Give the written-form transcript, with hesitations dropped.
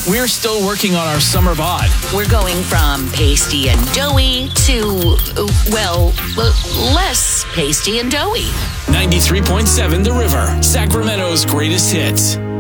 We're still working on our summer bod. We're going from pasty and doughy to, less pasty and doughy. 93.7 The River, Sacramento's greatest hits.